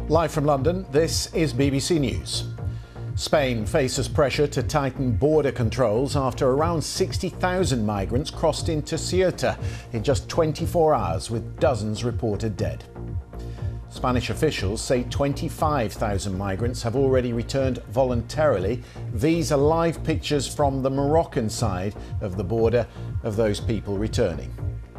Live from London, this is BBC News. Spain faces pressure to tighten border controls after around 60,000 migrants crossed into Ceuta in just 24 hours, with dozens reported dead. Spanish officials say 25,000 migrants have already returned voluntarily. These are live pictures from the Moroccan side of the border of those people returning.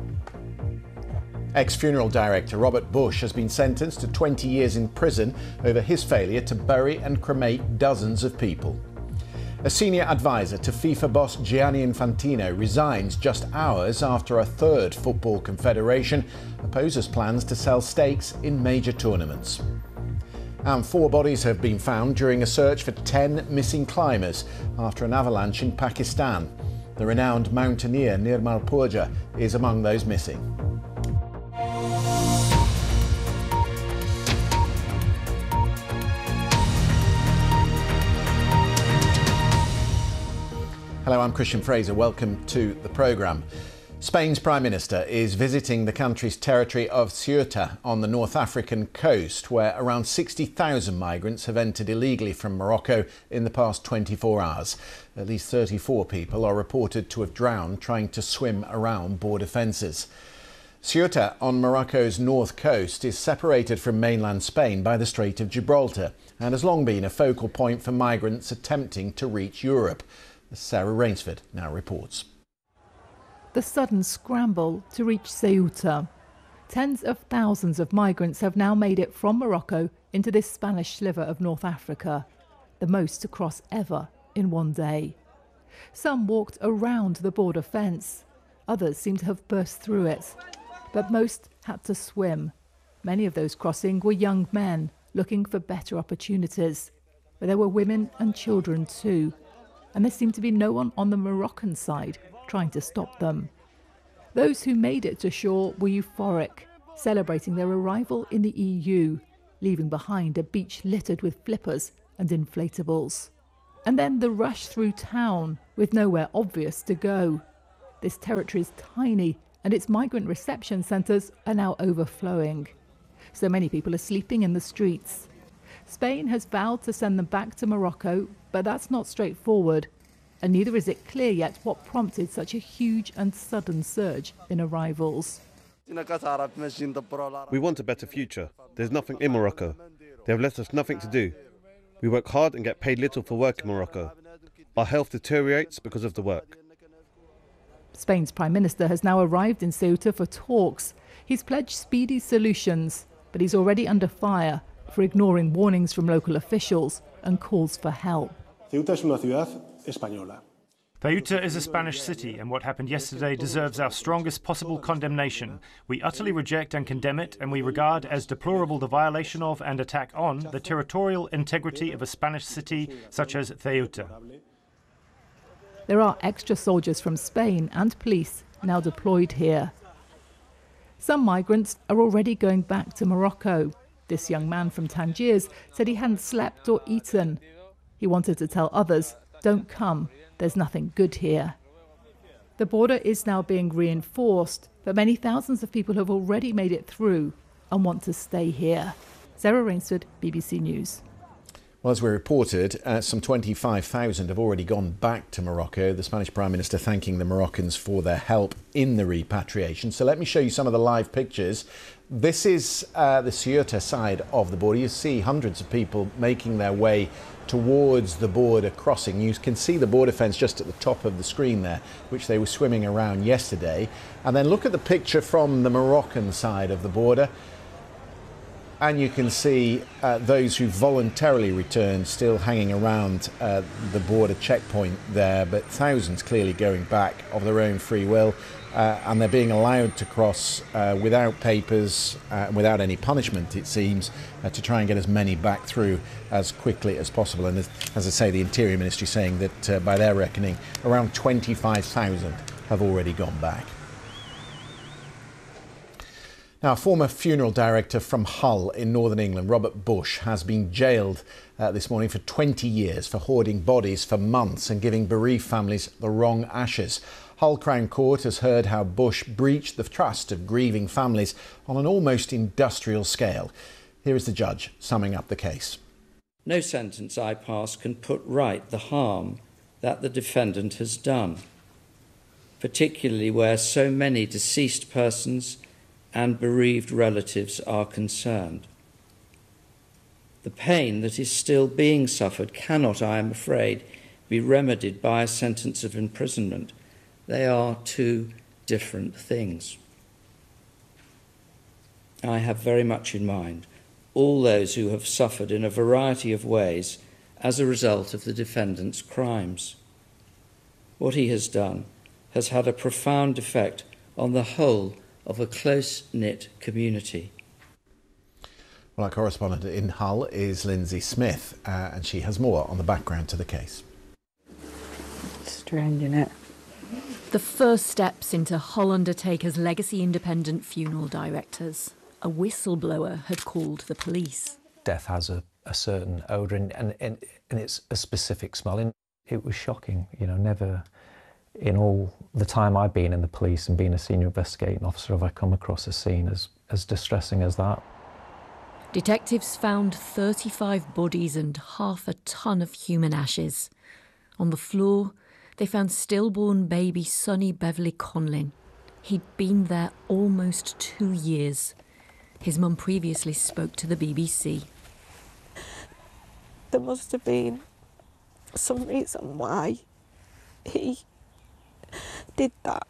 Ex-funeral director Robert Bush has been sentenced to 20 years in prison over his failure to bury and cremate dozens of people. A senior advisor to FIFA boss Gianni Infantino resigns just hours after a third football confederation opposes plans to sell stakes in major tournaments. And 4 bodies have been found during a search for 10 missing climbers after an avalanche in Pakistan. The renowned mountaineer Nirmal Purja is among those missing. Hello, I'm Christian Fraser. Welcome to the programme. Spain's Prime Minister is visiting the country's territory of Ceuta on the North African coast, where around 60,000 migrants have entered illegally from Morocco in the past 24 hours. At least 34 people are reported to have drowned trying to swim around border fences. Ceuta, on Morocco's north coast, is separated from mainland Spain by the Strait of Gibraltar and has long been a focal point for migrants attempting to reach Europe. Sarah Rainsford now reports. The sudden scramble to reach Ceuta. Tens of thousands of migrants have now made it from Morocco into this Spanish sliver of North Africa, the most to cross ever in one day. Some walked around the border fence. Others seemed to have burst through it. But most had to swim. Many of those crossing were young men looking for better opportunities. But there were women and children too. And there seemed to be no one on the Moroccan side trying to stop them. Those who made it to shore were euphoric, celebrating their arrival in the EU, leaving behind a beach littered with flippers and inflatables. And then the rush through town, with nowhere obvious to go. This territory is tiny, and its migrant reception centres are now overflowing. So many people are sleeping in the streets. Spain has vowed to send them back to Morocco, but that's not straightforward. And neither is it clear yet what prompted such a huge and sudden surge in arrivals. We want a better future. There's nothing in Morocco. They have left us nothing to do. We work hard and get paid little for work in Morocco. Our health deteriorates because of the work. Spain's Prime Minister has now arrived in Ceuta for talks. He's pledged speedy solutions, but he's already under fire for ignoring warnings from local officials and calls for help. Ceuta es una ciudad española. Ceuta is a Spanish city, and what happened yesterday deserves our strongest possible condemnation. We utterly reject and condemn it, and we regard as deplorable the violation of and attack on the territorial integrity of a Spanish city such as Ceuta. There are extra soldiers from Spain and police now deployed here. Some migrants are already going back to Morocco. This young man from Tangiers said he hadn't slept or eaten. He wanted to tell others, don't come, there's nothing good here. The border is now being reinforced, but many thousands of people have already made it through and want to stay here. Sarah Rainsford, BBC News. Well, as we reported, some 25,000 have already gone back to Morocco. The Spanish Prime Minister thanking the Moroccans for their help in the repatriation. So let me show you some of the live pictures. This is the Ceuta side of the border. You see hundreds of people making their way towards the border crossing. You can see the border fence just at the top of the screen there, which they were swimming around yesterday. And then look at the picture from the Moroccan side of the border. And you can see those who voluntarily returned still hanging around the border checkpoint there, but thousands clearly going back of their own free will, and they're being allowed to cross without papers, without any punishment, it seems, to try and get as many back through as quickly as possible. And as I say, the Interior Ministry saying that by their reckoning, around 25,000 have already gone back. Now, a former funeral director from Hull in Northern England, Robert Bush, has been jailed this morning for 20 years for hoarding bodies for months and giving bereaved families the wrong ashes. Hull Crown Court has heard how Bush breached the trust of grieving families on an almost industrial scale. Here is the judge summing up the case. No sentence I pass can put right the harm that the defendant has done, particularly where so many deceased persons and bereaved relatives are concerned. The pain that is still being suffered cannot, I am afraid, be remedied by a sentence of imprisonment. They are two different things. I have very much in mind all those who have suffered in a variety of ways as a result of the defendant's crimes. What he has done has had a profound effect on the whole of a close-knit community. Well, our correspondent in Hull is Lindsay Smith, and she has more on the background to the case. Strange, isn't it? The first steps into Hull Undertakers' legacy independent funeral directors. A whistleblower had called the police. Death has a certain odour and it's a specific smell. And it was shocking, you know, never in all the time I've been in the police and being a senior investigating officer have I come across a scene as distressing as that. Detectives found 35 bodies and half a ton of human ashes. On the floor, they found stillborn baby Sonny Beverly Conlin. He'd been there almost 2 years. His mum previously spoke to the BBC. There must have been some reason why he did that.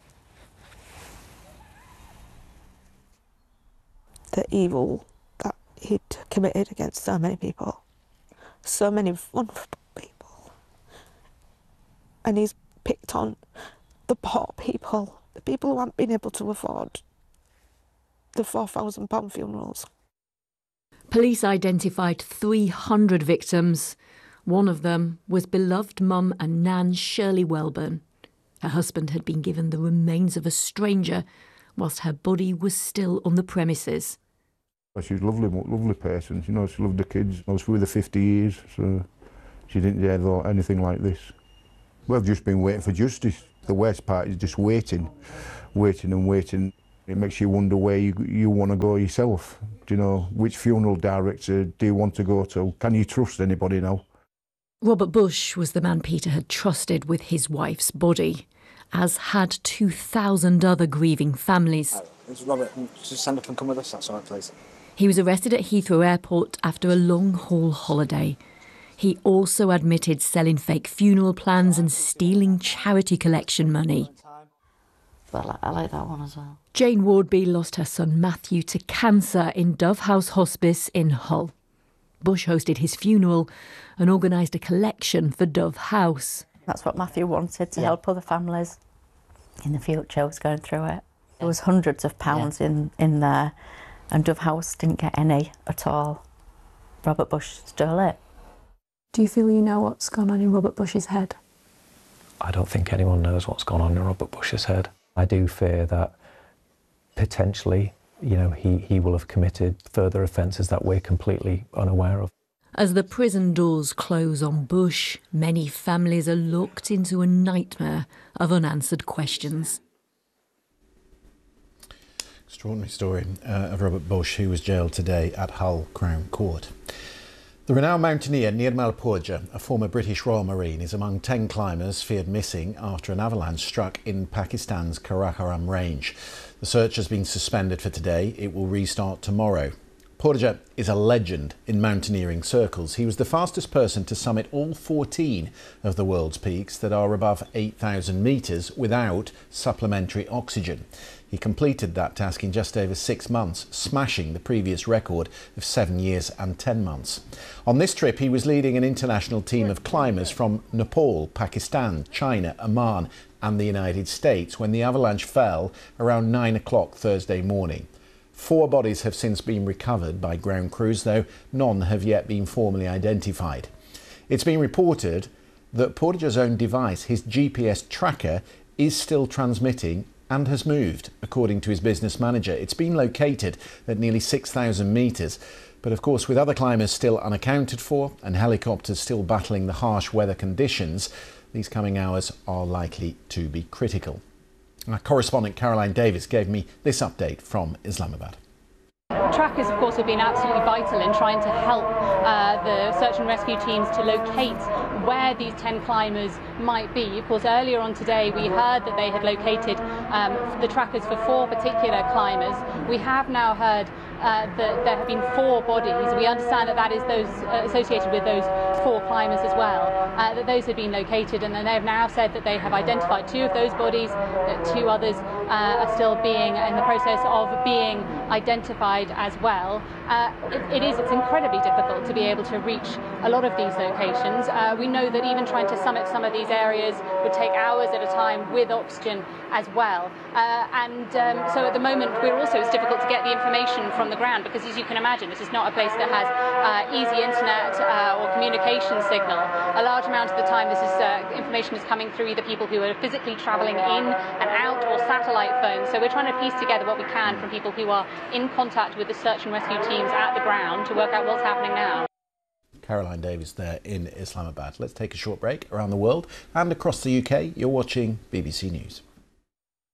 The evil that he'd committed against so many people, so many vulnerable people. And he's picked on the poor people, the people who haven't been able to afford the £4,000 funerals. Police identified 300 victims. One of them was beloved mum and nan Shirley Welburn. Her husband had been given the remains of a stranger whilst her body was still on the premises. She's a lovely person, you know, she loved the kids. I was with her 50 years, so she didn't dare anything like this. We've just been waiting for justice. The worst part is just waiting and waiting. It makes you wonder where you want to go yourself. Do you know, which funeral director do you want to go to? Can you trust anybody now? Robert Bush was the man Peter had trusted with his wife's body, as had 2,000 other grieving families. It's Robert, just stand up and come with us, that's all right, please. He was arrested at Heathrow Airport after a long-haul holiday. He also admitted selling fake funeral plans and stealing charity collection money. Well, I like that one as well. Jane Wardby lost her son Matthew to cancer in Dove House Hospice in Hull. Bush hosted his funeral and organised a collection for Dove House. That's what Matthew wanted, to help other families in the future was going through it. There was hundreds of pounds in there, and Dove House didn't get any at all. Robert Bush stole it. Do you feel you know what's gone on in Robert Bush's head? I don't think anyone knows what's gone on in Robert Bush's head. I do fear that potentially, you know, he will have committed further offences that we're completely unaware of. As the prison doors close on Bush, many families are locked into a nightmare of unanswered questions. Extraordinary story of Robert Bush, who was jailed today at Hull Crown Court. The renowned mountaineer Nirmal Purja, a former British Royal Marine, is among 10 climbers feared missing after an avalanche struck in Pakistan's Karakoram range. The search has been suspended for today. It will restart tomorrow. Purja is a legend in mountaineering circles. He was the fastest person to summit all 14 of the world's peaks that are above 8,000 metres without supplementary oxygen. He completed that task in just over 6 months, smashing the previous record of 7 years and 10 months. On this trip, he was leading an international team of climbers from Nepal, Pakistan, China, Oman and the United States when the avalanche fell around 9 o'clock Thursday morning. 4 bodies have since been recovered by ground crews, though none have yet been formally identified. It's been reported that Purja's own device, his GPS tracker, is still transmitting and has moved, according to his business manager. It's been located at nearly 6,000 metres, but of course with other climbers still unaccounted for and helicopters still battling the harsh weather conditions, these coming hours are likely to be critical. Our correspondent Caroline Davis gave me this update from Islamabad. Trackers, of course, have been absolutely vital in trying to help the search and rescue teams to locate where these 10 climbers might be. Of course, earlier on today we heard that they had located the trackers for 4 particular climbers. We have now heard that there have been 4 bodies. We understand that that is those associated with those 4 climbers as well, that those have been located, and then they have now said that they have identified 2 of those bodies, that 2 others are still being in the process of being identified as well. It's incredibly difficult to be able to reach a lot of these locations. We know that even trying to summit some of these areas would take hours at a time with oxygen as well. So at the moment it's difficult to get the information from the ground, because as you can imagine, this is not a place that has easy internet or communication signal. A large amount of the time this is information is coming through either people who are physically travelling in and out or satellite phones. So we're trying to piece together what we can from people who are in contact with the search and rescue teams at the ground to work out what's happening now. Caroline Davies there in Islamabad. Let's take a short break. Around the world and across the UK, you're watching BBC News.